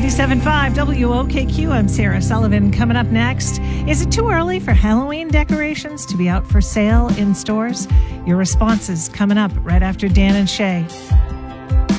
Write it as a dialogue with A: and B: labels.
A: 97.5 WOKQ. I'm Sarah Sullivan. Coming up next, is it too early for Halloween decorations to be out for sale in stores? Your responses coming up right after Dan and Shay.